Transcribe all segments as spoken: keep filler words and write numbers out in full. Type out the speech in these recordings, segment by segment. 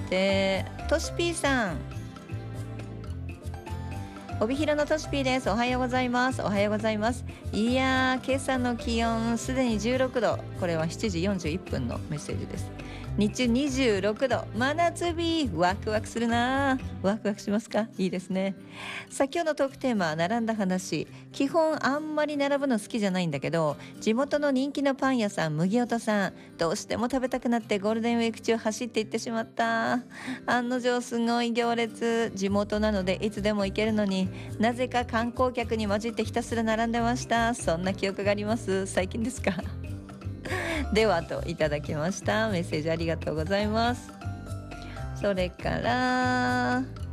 てとしぴーさん、帯広のとしぴーです。おはようございます。おはようございます。いやー、今朝の気温すでにじゅうろくど、これはしちじよんじゅういっぷんのメッセージです。日中にじゅうろくど、真夏日、ワクワクするな。ワクワクしますか？いいですね。さあ、今日のトークテーマ、並んだ話。基本あんまり並ぶの好きじゃないんだけど、地元の人気のパン屋さん、麦音さん、どうしても食べたくなってゴールデンウィーク中走って行ってしまった。案の定すごい行列。地元なのでいつでも行けるのに、なぜか観光客に混じってひたすら並んでました。そんな記憶があります。最近ですか？ではといただきました。メッセージありがとうございます。それから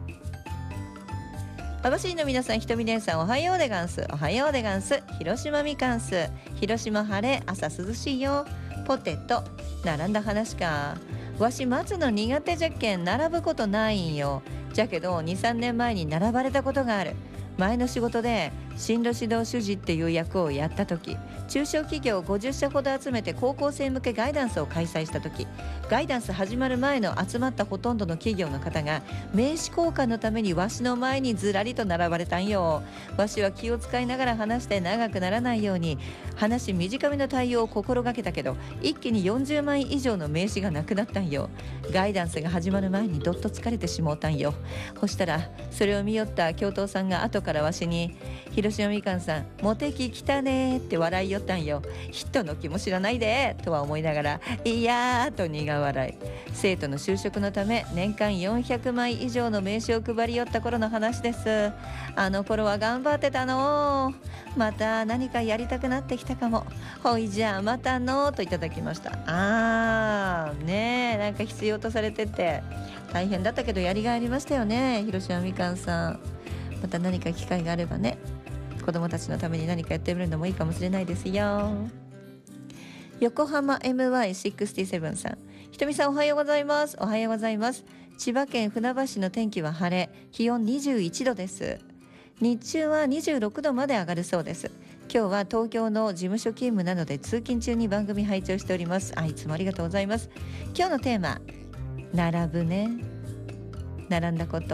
網走の皆さん、ひとみ姉さん、おはようでがんす。おはようでがんす。広島みかんす。広島晴れ、朝涼しいよ。ポテト、並んだ話か。わし待つの苦手じゃけん並ぶことないんよ。じゃけど に,さん 年前に並ばれたことがある。前の仕事で進路指導主事っていう役をやった時、中小企業ごじゅっしゃほど集めて高校生向けガイダンスを開催した時、ガイダンス始まる前の集まったほとんどの企業の方が名刺交換のためにわしの前にずらりと並ばれたんよ。わしは気を使いながら話して長くならないように話短めの対応を心がけたけど、一気によんじゅうまい以上の名刺がなくなったんよ。ガイダンスが始まる前にどっと疲れてしもうたんよ。そしたらそれを見よった教頭さんが後からわしに、広島みかんさん、モテ期来たねって笑いよったんよ。人の気も知らないでとは思いながら、いやーと苦笑い。生徒の就職のため年間よんひゃくまい以上の名刺を配りよった頃の話です。あの頃は頑張ってたの。また何かやりたくなってきたかも。ほいじゃあまたのといただきました。あーねえ、なんか必要とされてて大変だったけどやりがいありましたよね。広島みかんさん、また何か機会があればね、子供たちのために何かやってみるのもいいかもしれないですよ。横浜 エムワイろくじゅうなな さん、ひとみさん、おはようございます。おはようございます。千葉県船橋市の天気は晴れ、気温にじゅういちどです。日中はにじゅうろくどまで上がるそうです。今日は東京の事務所勤務なので通勤中に番組拝聴しております。あ、いつもありがとうございます。今日のテーマ、並ぶね。並んだこと。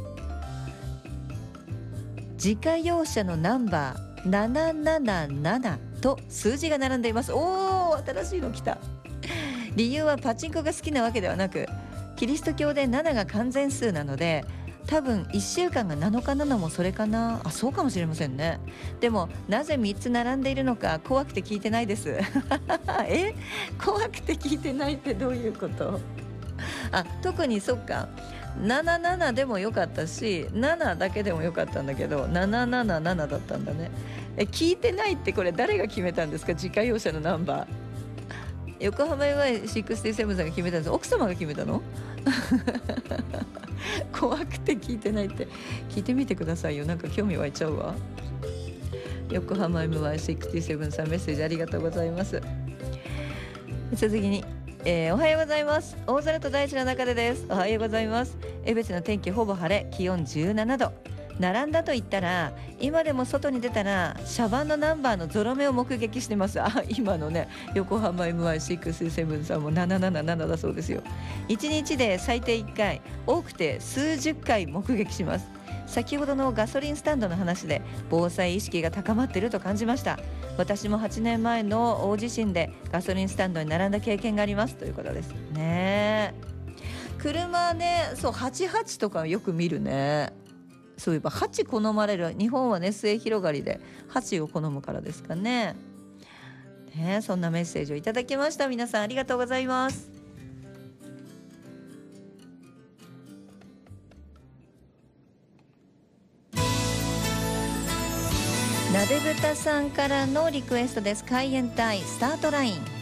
自家用車のナンバーななななななと数字が並んでいます。おー、新しいの来た。理由はパチンコが好きなわけではなく、キリスト教でななが完全数なので、多分いっしゅうかんがなのかななもそれかな。あ、そうかもしれませんね。でもなぜみっつ並んでいるのか怖くて聞いてないです。え、怖くて聞いてないってどういうこと？あ、特にそっか、ななななでもよかったしななだけでもよかったんだけどなななななだったんだね。え、聞いてないってこれ誰が決めたんですか？自家用車のナンバー。横浜 エムワイろくじゅうなな さんが決めたんです。奥様が決めたの？怖くて聞いてないって聞いてみてくださいよ。なんか興味湧いちゃうわ。横浜 エムワイろくじゅうなな さん、メッセージありがとうございます。続きに、えー、おはようございます。大空と大地の中でです。おはようございます。江別の天気ほぼ晴れ、気温じゅうななど。並んだと言ったら今でも外に出たら車番のナンバーのゾロ目を目撃してます。あ、今のね、横浜 エムワイろくじゅうなな さんもなななななだそうですよ。いちにちで最低いっかい、多くて数十回目撃します。先ほどのガソリンスタンドの話で防災意識が高まっていると感じました。私もはちねんまえの大地震でガソリンスタンドに並んだ経験がありますということですね。車ね、そうはちじゅうはちとかよく見るね。そういえばはち好まれる、日本はね末広がりではちを好むからですかね。ね、そんなメッセージをいただきました。皆さんありがとうございます。鍋豚さんからのリクエストです。海援隊スタートライン。